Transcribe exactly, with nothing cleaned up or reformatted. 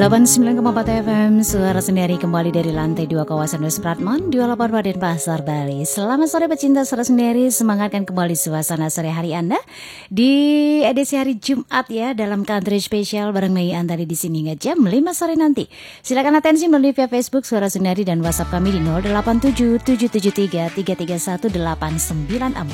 delapan puluh sembilan koma empat F M Suara Sendiri kembali dari lantai dua kawasan West Pratman di Walapan Pasar Bali. Selamat sore pecinta Suara Sendiri, semangatkan kembali suasana sore hari Anda di edisi hari Jumat ya, dalam country spesial bareng Mei Antari di sini hingga jam lima sore nanti. Silakan atensi melalui via Facebook Suara Sendiri dan WhatsApp kami di nol delapan tujuh tujuh tujuh tiga tiga tiga satu delapan sembilan empat.